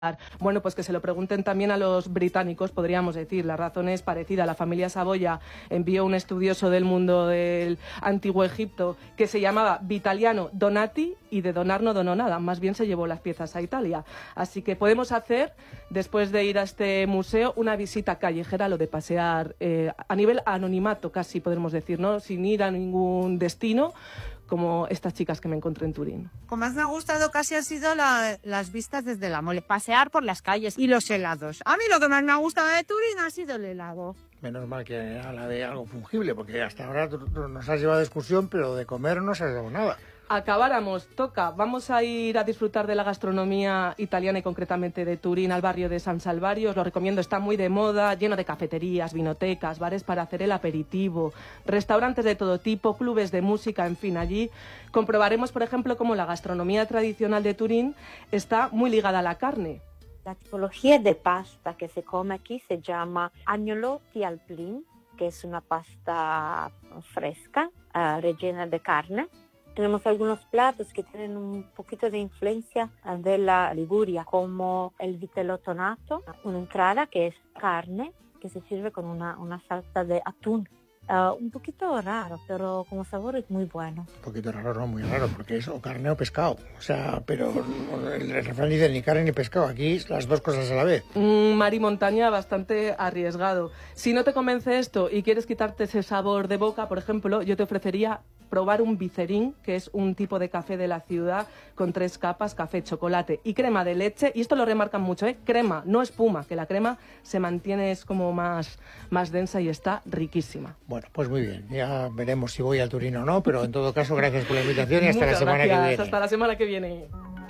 Bueno, pues que se lo pregunten también a los británicos, podríamos decir. La razón es parecida. La familia Saboya envió un estudioso del mundo del antiguo Egipto que se llamaba Vitaliano Donati y de donar no donó nada. Más bien se llevó las piezas a Italia. Así que podemos hacer, después de ir a este museo, una visita callejera, lo de pasear a nivel anonimato, casi podemos decir, ¿no? Sin ir a ningún destino, como estas chicas que me encontré en Turín. Lo que más me ha gustado casi han sido las vistas desde la mole, pasear por las calles y los helados. A mí lo que más me ha gustado de Turín ha sido el helado. Menos mal que habla de algo fungible, porque hasta ahora nos has llevado de excursión, pero de comer no se has llevado nada. Acabáramos, toca. Vamos a ir a disfrutar de la gastronomía italiana y concretamente de Turín al barrio de San Salvario. Os lo recomiendo, está muy de moda, lleno de cafeterías, vinotecas, bares para hacer el aperitivo, restaurantes de todo tipo, clubes de música, en fin, allí comprobaremos, por ejemplo, cómo la gastronomía tradicional de Turín está muy ligada a la carne. La tipología de pasta que se come aquí se llama agnolotti al plin, que es una pasta fresca, rellena de carne. Tenemos algunos platos que tienen un poquito de influencia de la Liguria, como el vitello tonato, una entrada que es carne que se sirve con una salsa de atún. Un poquito raro, pero como sabor es muy bueno. Un poquito raro, no muy raro, porque es o carne o pescado. O sea, pero el refrán dice ni carne ni pescado. Aquí las dos cosas a la vez. Mar y montaña bastante arriesgado. Si no te convence esto y quieres quitarte ese sabor de boca, por ejemplo, yo te ofrecería probar un bicerín, que es un tipo de café de la ciudad con 3 capas, café, chocolate y crema de leche. Y esto lo remarcan mucho, crema, no espuma, que la crema se mantiene, es como más densa y está riquísima. Bueno, pues muy bien, ya veremos si voy al Turín o no, pero en todo caso gracias por la invitación y hasta la semana que viene. Hasta la semana que viene.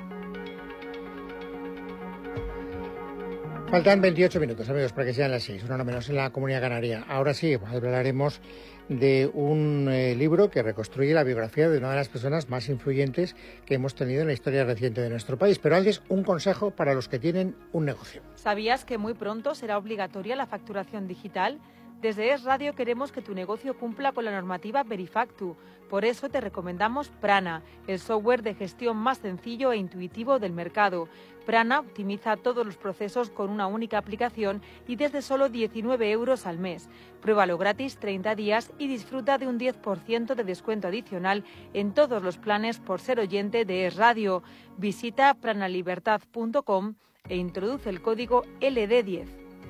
Faltan 28 minutos, amigos, para que sean las 6, una hora menos en la Comunidad Canaria. Ahora sí, hablaremos de un libro que reconstruye la biografía de una de las personas más influyentes que hemos tenido en la historia reciente de nuestro país. Pero antes, un consejo para los que tienen un negocio. ¿Sabías que muy pronto será obligatoria la facturación digital? Desde Es Radio queremos que tu negocio cumpla con la normativa Verifactu. Por eso te recomendamos Prana, el software de gestión más sencillo e intuitivo del mercado. Prana optimiza todos los procesos con una única aplicación y desde solo 19 euros al mes. Pruébalo gratis 30 días y disfruta de un 10% de descuento adicional en todos los planes por ser oyente de Es Radio. Visita pranalibertad.com e introduce el código LD10.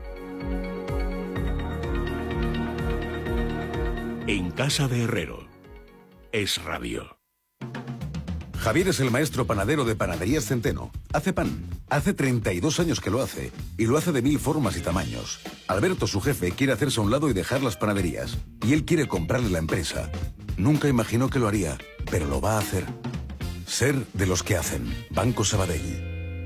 En casa de Herrero, Es Radio. Javier es el maestro panadero de Panaderías Centeno. Hace pan. Hace 32 años que lo hace. Y lo hace de 1000 formas y tamaños. Alberto, su jefe, quiere hacerse a un lado y dejar las panaderías. Y él quiere comprarle la empresa. Nunca imaginó que lo haría, pero lo va a hacer. Ser de los que hacen. Banco Sabadell.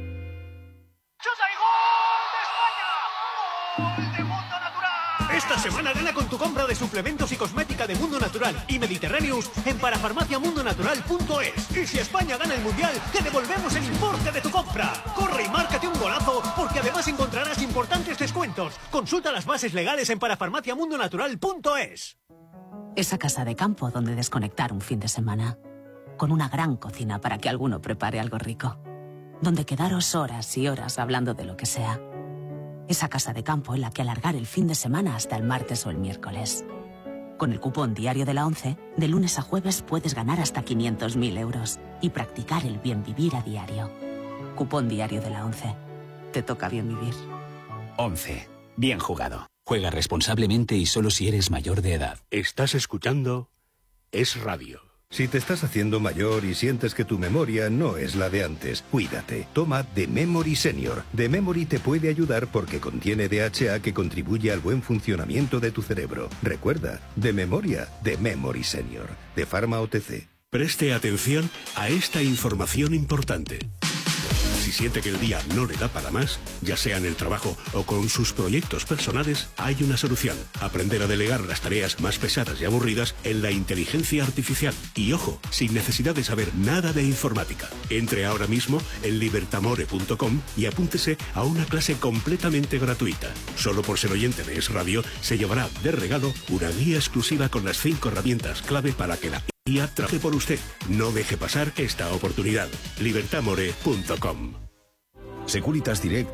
Esta semana gana con tu compra de suplementos y cosmética de Mundo Natural y Mediterráneos en parafarmaciamundonatural.es. Y si España gana el Mundial, te devolvemos el importe de tu compra. Corre y márcate un golazo, porque además encontrarás importantes descuentos. Consulta las bases legales en parafarmaciamundonatural.es. Esa casa de campo donde desconectar un fin de semana. Con una gran cocina para que alguno prepare algo rico. Donde quedaros horas y horas hablando de lo que sea. Esa casa de campo en la que alargar el fin de semana hasta el martes o el miércoles. Con el cupón diario de la ONCE, de lunes a jueves puedes ganar hasta 500.000 euros y practicar el bien vivir a diario. Cupón diario de la ONCE. Te toca bien vivir. 11. Bien jugado. Juega responsablemente y solo si eres mayor de edad. Estás escuchando Es Radio. Si te estás haciendo mayor y sientes que tu memoria no es la de antes, cuídate. Toma The Memory Senior. The Memory te puede ayudar porque contiene DHA que contribuye al buen funcionamiento de tu cerebro. Recuerda, de memoria, The Memory Senior. De Pharma OTC. Preste atención a esta información importante. Si siente que el día no le da para más, ya sea en el trabajo o con sus proyectos personales, hay una solución. Aprender a delegar las tareas más pesadas y aburridas en la inteligencia artificial. Y ojo, sin necesidad de saber nada de informática. Entre ahora mismo en libertamore.com y apúntese a una clase completamente gratuita. Solo por ser oyente de Es Radio, se llevará de regalo una guía exclusiva con las 5 herramientas clave para que la IA trabaje por usted. No deje pasar esta oportunidad. libertamore.com. Securitas Direct